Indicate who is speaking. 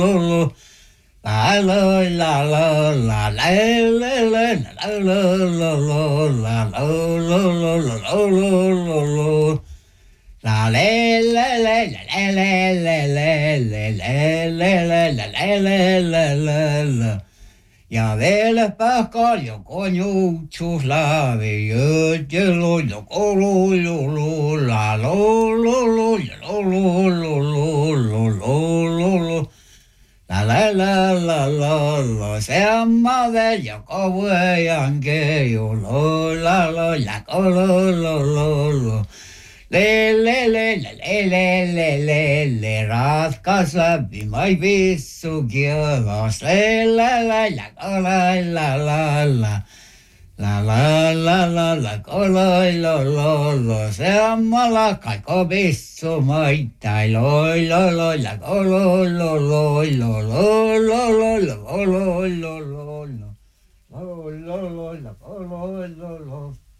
Speaker 1: La la la la la la la la la la la la la la le le le le le le le le le le le le le le ja vielä paljon konjunktus laavi jötjelo jo kolu lu la lo lo lo lo lo lo lo lo lo lo la la la la la la semma väl joka vuojan keju lo la lo la lo lo lo lo le le le le le le le le le ratkaisi läpi mai vissu kielas le la la la la la la la la la la la koloi lo lo lo semmalla kaikko vissu maittai loi lo lo la koloi lo loi lo lo lo lo lo lo lo lo lo lo lo lo lo lo lo lo